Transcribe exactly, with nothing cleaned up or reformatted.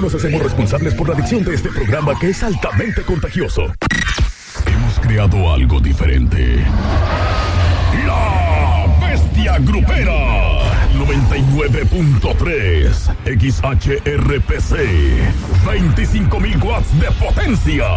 nos hacemos responsables por la adicción de este programa que es altamente contagioso. Hemos creado algo diferente. La Bestia Grupera. noventa y nueve punto tres X H R P C. veinticinco mil watts de potencia.